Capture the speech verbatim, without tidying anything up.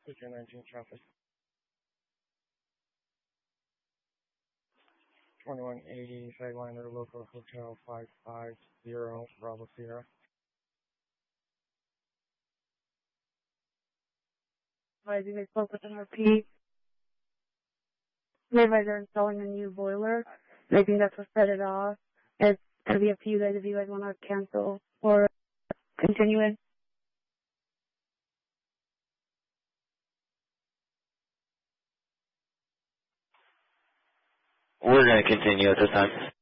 Fifteen nineteen traffic. Twenty-one eighty Sideliner Local Hotel five five zero Bravo Sierra. Advising they spoke with N R P. They advise they're installing a new boiler. They think that's what set it off. It's going to be up to you guys if you guys want to cancel or continue it. We're going to continue at this time.